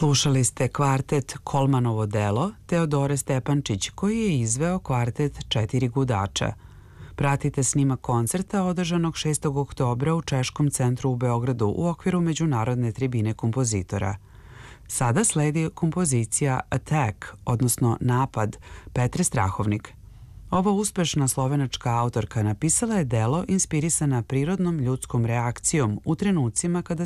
Slušali ste kvartet Kolmanovo delo Teodore Stepančić, koji je izveo kvartet Četiri gudača. Pratite snimak koncerta održanog 6. oktobra u Češkom centru u Beogradu u okviru Međunarodne tribine kompozitora. Sada sledi kompozicija Attack, odnosno Napad, Petre Strahovnik. Ova uspešna slovenačka autorka napisala je delo inspirisana prirodnom ljudskom reakcijom u trenucima kada